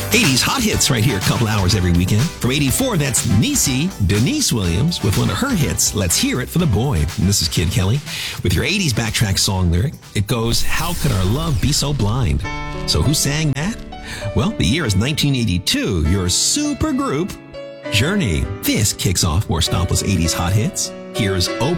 80s hot hits right here, a couple hours every weekend. From 84, that's Denise Williams, with one of her hits, Let's Hear It for the Boy. And this is Kid Kelly with your 80s backtrack song lyric. It goes, how could our love be so blind? So who sang that? Well, the year is 1982. Your super group, Journey. This kicks off more Stompless 80s hot hits. Here's Open